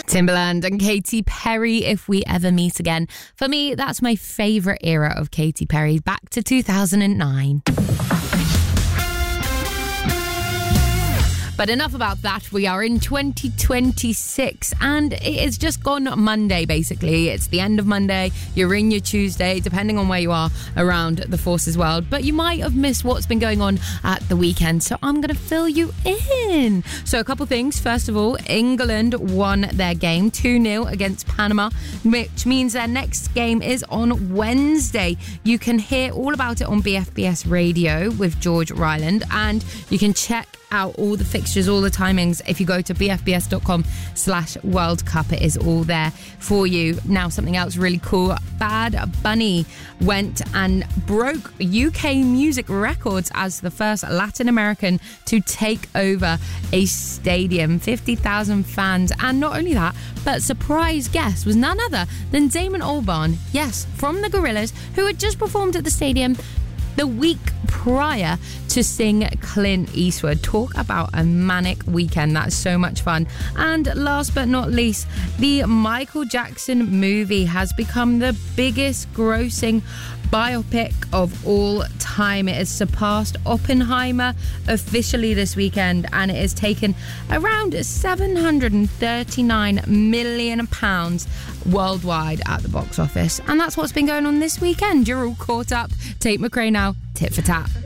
Timbaland and Katy Perry, If We Ever Meet Again. For me, that's my favourite era of Katy Perry, back to 2009. But enough about that. We are in 2026 and it is just gone Monday, basically. It's the end of Monday. You're in your Tuesday, depending on where you are around the Forces world. But you might have missed what's been going on at the weekend, so I'm going to fill you in. So a couple things. First of all, England won their game 2-0 against Panama, which means their next game is on Wednesday. You can hear all about it on BFBS Radio with George Ryland, and you can check out all the fixtures, all the timings. If you go to bfbs.com/World Cup, it is all there for you. Now, something else really cool. Bad Bunny went and broke UK music records as the first Latin American to take over a stadium. 50,000 fans. And not only that, but surprise guest was none other than Damon Albarn. Yes, from the Gorillaz, who had just performed at the stadium the week prior to sing Clint Eastwood. Talk about a manic weekend. That's so much fun. And last but not least, the Michael Jackson movie has become the biggest grossing biopic of all time. It has surpassed Oppenheimer officially this weekend, and it has taken around £739 million worldwide at the box office. And that's what's been going on this weekend. You're all caught up. Tate McRae now, tit for tat.